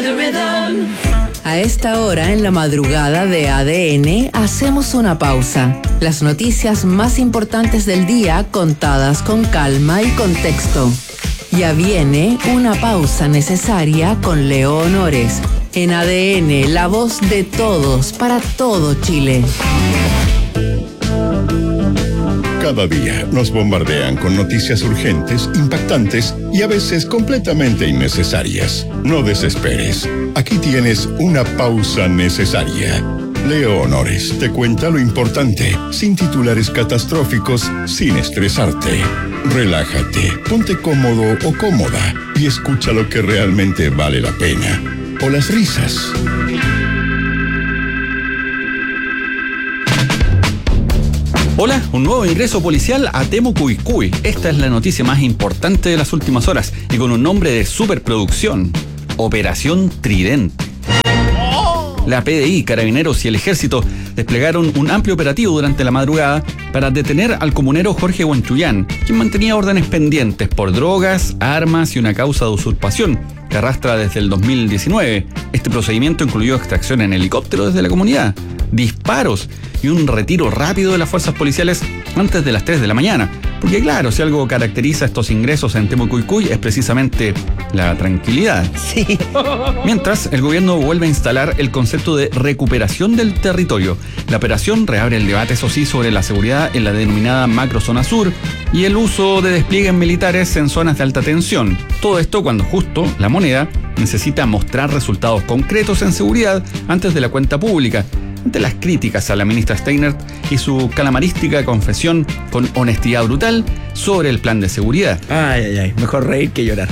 A esta hora en la madrugada de ADN hacemos una pausa. Las noticias más importantes del día contadas con calma y contexto. Ya viene una pausa necesaria con Leo Honores. En ADN, la voz de todos para todo Chile. Cada día nos bombardean con noticias urgentes, impactantes y a veces completamente innecesarias. No desesperes. Aquí tienes una pausa necesaria. Leo Honores te cuenta lo importante, sin titulares catastróficos, sin estresarte. Relájate, ponte cómodo o cómoda y escucha lo que realmente vale la pena. O las risas. Hola, un nuevo ingreso policial a Temucuicui. Esta es la noticia más importante de las últimas horas y con un nombre de superproducción: Operación Tridente. La PDI, Carabineros y el Ejército desplegaron un amplio operativo durante la madrugada para detener al comunero Jorge Huanchullán, quien mantenía órdenes pendientes por drogas, armas y una causa de usurpación que arrastra desde el 2019. Este procedimiento incluyó extracción en helicóptero desde la comunidad, disparos y un retiro rápido de las fuerzas policiales antes de las 3 de la mañana. Porque claro, si algo caracteriza estos ingresos en Temucuicui es precisamente la tranquilidad. Sí. Mientras, el gobierno vuelve a instalar el concepto de recuperación del territorio. La operación reabre el debate, eso sí, sobre la seguridad en la denominada macrozona sur y el uso de despliegues militares en zonas de alta tensión. Todo esto cuando justo la moneda necesita mostrar resultados concretos en seguridad antes de la cuenta pública. Ante las críticas a la ministra Steinert y su calamarística confesión con honestidad brutal sobre el plan de seguridad. Ay, mejor reír que llorar.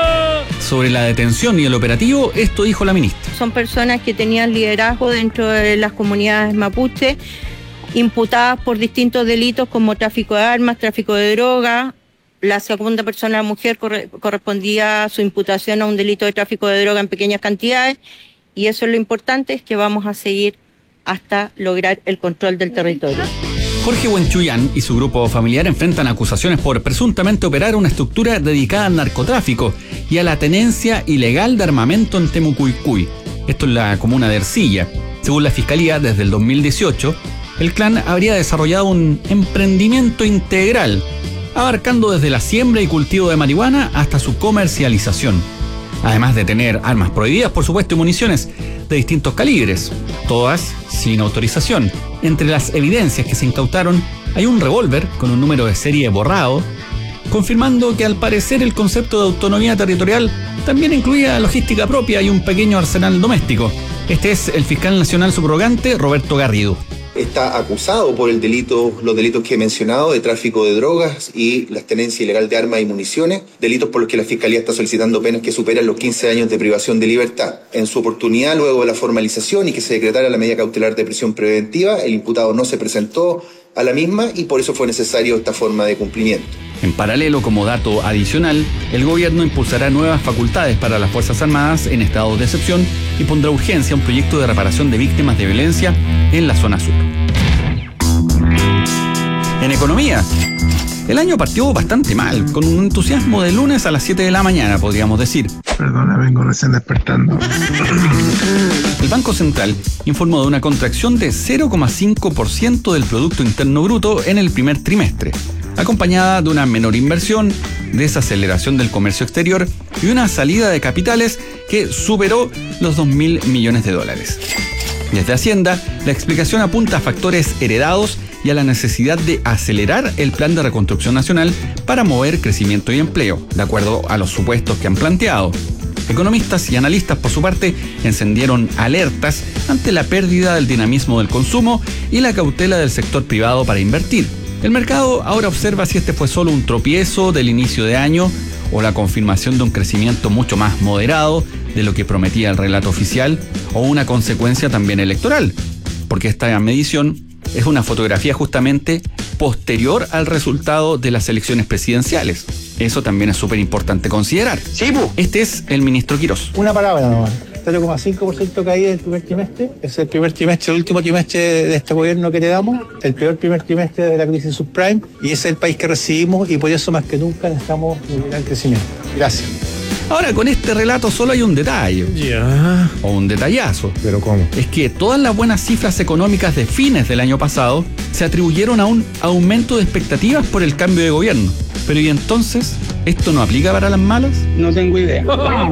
Sobre la detención y el operativo, esto dijo la ministra. Son personas que tenían liderazgo dentro de las comunidades mapuche, imputadas por distintos delitos como tráfico de armas, tráfico de droga. La segunda persona, la mujer, correspondía su imputación a un delito de tráfico de droga en pequeñas cantidades. Y eso es lo importante, es que vamos a seguir hasta lograr el control del territorio. Jorge Huanchullán y su grupo familiar enfrentan acusaciones por presuntamente operar una estructura dedicada al narcotráfico y a la tenencia ilegal de armamento en Temucuicui. Esto es la comuna de Ercilla. Según la Fiscalía, desde el 2018, el clan habría desarrollado un emprendimiento integral, abarcando desde la siembra y cultivo de marihuana hasta su comercialización. Además de tener armas prohibidas, por supuesto, y municiones de distintos calibres, todas sin autorización. Entre las evidencias que se incautaron hay un revólver con un número de serie borrado, confirmando que al parecer el concepto de autonomía territorial también incluía logística propia y un pequeño arsenal doméstico. Este es el fiscal nacional subrogante Roberto Garrido. Está acusado por los delitos que he mencionado, de tráfico de drogas y la tenencia ilegal de armas y municiones, delitos por los que la Fiscalía está solicitando penas que superan los 15 años de privación de libertad. En su oportunidad, luego de la formalización y que se decretara la medida cautelar de prisión preventiva, el imputado no se presentó a la misma y por eso fue necesario esta forma de cumplimiento. En paralelo, como dato adicional, el gobierno impulsará nuevas facultades para las Fuerzas Armadas en estado de excepción y pondrá urgencia a un proyecto de reparación de víctimas de violencia en la zona sur. En economía, el año partió bastante mal, con un entusiasmo de lunes a las 7 de la mañana, podríamos decir. Perdona, vengo recién despertando. El Banco Central informó de una contracción de 0,5% del Producto Interno Bruto en el primer trimestre, acompañada de una menor inversión, desaceleración del comercio exterior y una salida de capitales que superó los 2.000 millones de dólares. Desde Hacienda, la explicación apunta a factores heredados y a la necesidad de acelerar el plan de reconstrucción nacional para mover crecimiento y empleo, de acuerdo a los supuestos que han planteado. Economistas y analistas, por su parte, encendieron alertas ante la pérdida del dinamismo del consumo y la cautela del sector privado para invertir. El mercado ahora observa si este fue solo un tropiezo del inicio de año o la confirmación de un crecimiento mucho más moderado de lo que prometía el relato oficial o una consecuencia también electoral, porque esta medición es una fotografía justamente posterior al resultado de las elecciones presidenciales. Eso también es súper importante considerar. Sí, pues. Este es el ministro Quirós. Una palabra nomás. 0,5% caída del primer trimestre. Es el primer trimestre, el último trimestre de este gobierno que heredamos, el peor primer trimestre de la crisis subprime, y es el país que recibimos y por eso más que nunca necesitamos un gran crecimiento. Gracias. Ahora, con este relato solo hay un detalle. Ya. O un detallazo. ¿Pero cómo? Es que todas las buenas cifras económicas de fines del año pasado se atribuyeron a un aumento de expectativas por el cambio de gobierno. Pero ¿y entonces? ¿Esto no aplica para las malas? No tengo idea.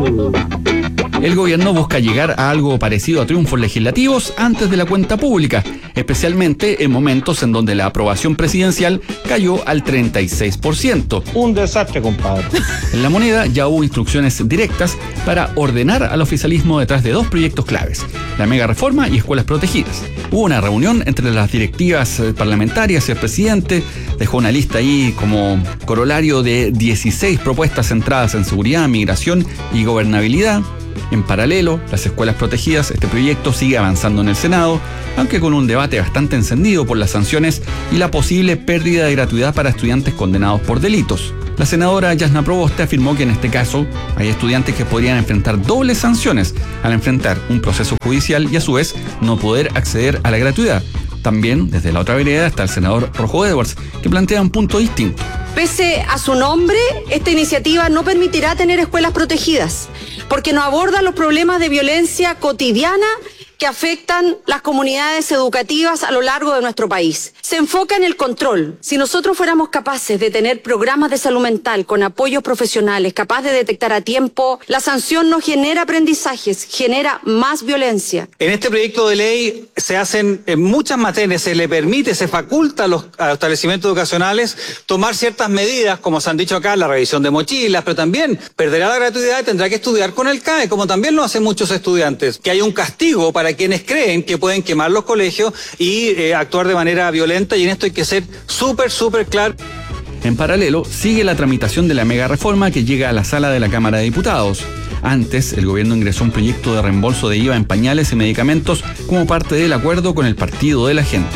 El gobierno busca llegar a algo parecido a triunfos legislativos antes de la cuenta pública, especialmente en momentos en donde la aprobación presidencial cayó al 36%. Un desastre, compadre. En La Moneda ya hubo instrucciones directas para ordenar al oficialismo detrás de dos proyectos claves, la mega reforma y escuelas protegidas. Hubo una reunión entre las directivas parlamentarias y el presidente dejó una lista ahí como corolario de 16 propuestas centradas en seguridad, migración y gobernabilidad. En paralelo, las escuelas protegidas, este proyecto sigue avanzando en el Senado, aunque con un debate bastante encendido por las sanciones y la posible pérdida de gratuidad para estudiantes condenados por delitos. La senadora Jasna Proboste afirmó que en este caso hay estudiantes que podrían enfrentar dobles sanciones al enfrentar un proceso judicial y a su vez no poder acceder a la gratuidad. También, desde la otra vereda, está el senador Rojo Edwards, que plantea un punto distinto. Pese a su nombre, esta iniciativa no permitirá tener escuelas protegidas, porque no aborda los problemas de violencia cotidiana que afectan las comunidades educativas a lo largo de nuestro país. Se enfoca en el control. Si nosotros fuéramos capaces de tener programas de salud mental con apoyos profesionales, capaz de detectar a tiempo, la sanción no genera aprendizajes, genera más violencia. En este proyecto de ley se hacen en muchas materias, se le permite, se faculta a los establecimientos educacionales tomar ciertas medidas, como se han dicho acá, la revisión de mochilas, pero también perderá la gratuidad y tendrá que estudiar con el CAE, como también lo hacen muchos estudiantes. Que hay un castigo para quienes creen que pueden quemar los colegios y actuar de manera violenta, y en esto hay que ser súper claro. En paralelo, sigue la tramitación de la mega reforma que llega a la sala de la Cámara de Diputados. Antes, el gobierno ingresó un proyecto de reembolso de IVA en pañales y medicamentos como parte del acuerdo con el Partido de la Gente.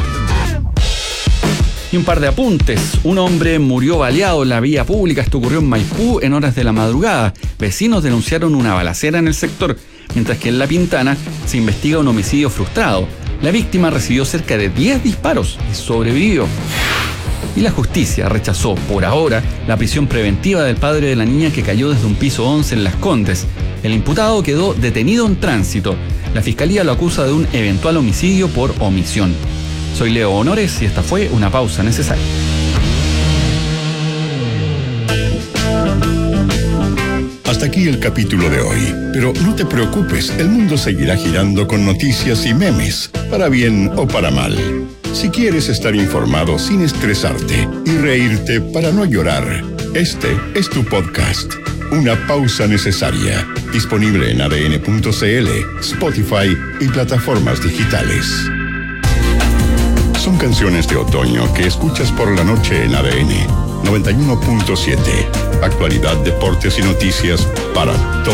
Y un par de apuntes. Un hombre murió baleado en la vía pública. Esto ocurrió en Maipú en horas de la madrugada. Vecinos denunciaron una balacera en el sector, mientras que en La Pintana se investiga un homicidio frustrado. La víctima recibió cerca de 10 disparos y sobrevivió. Y la justicia rechazó, por ahora, la prisión preventiva del padre de la niña que cayó desde un piso 11 en Las Condes. El imputado quedó detenido en tránsito. La fiscalía lo acusa de un eventual homicidio por omisión. Soy Leo Honores y esta fue una pausa necesaria. Hasta aquí el capítulo de hoy, pero no te preocupes, el mundo seguirá girando con noticias y memes, para bien o para mal. Si quieres estar informado sin estresarte y reírte para no llorar, este es tu podcast, Una Pausa Necesaria, disponible en adn.cl, Spotify y plataformas digitales. Son canciones de otoño que escuchas por la noche en ADN 91.7. Actualidad, deportes y noticias para todos.